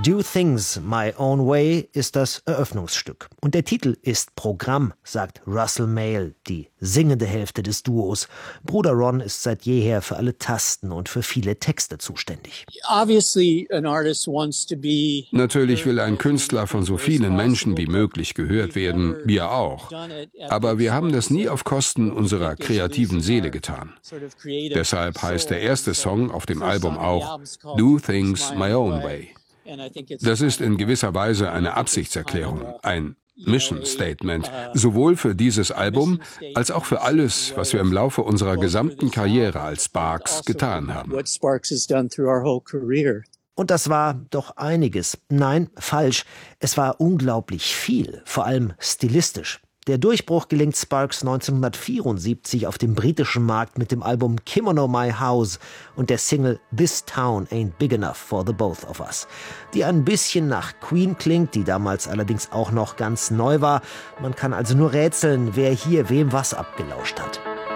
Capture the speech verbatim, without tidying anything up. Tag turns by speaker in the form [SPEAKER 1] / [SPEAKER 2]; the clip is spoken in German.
[SPEAKER 1] Do Things My Own Way ist das Eröffnungsstück. Und der Titel ist Programm, sagt Russell Mael, die singende Hälfte des Duos. Bruder Ron ist seit jeher für alle Tasten und für viele Texte zuständig.
[SPEAKER 2] Natürlich will ein Künstler von so vielen Menschen wie möglich gehört werden, wir auch. Aber wir haben das nie auf Kosten unserer kreativen Seele getan. Deshalb heißt der erste Song auf dem Album auch Do Things My Own Way. Das ist in gewisser Weise eine Absichtserklärung, ein Mission Statement, sowohl für dieses Album als auch für alles, was wir im Laufe unserer gesamten Karriere als Sparks getan haben.
[SPEAKER 1] Und das war doch einiges. Nein, falsch. Es war unglaublich viel, vor allem stilistisch. Der Durchbruch gelingt Sparks neunzehnhundertvierundsiebzig auf dem britischen Markt mit dem Album Kimono My House und der Single This Town Ain't Big Enough for the Both of Us, die ein bisschen nach Queen klingt, die damals allerdings auch noch ganz neu war. Man kann also nur rätseln, wer hier wem was abgelauscht hat.